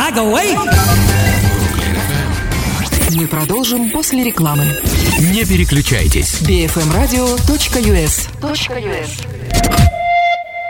like a wave. Мы продолжим после рекламы. Не переключайтесь. bfmradio.us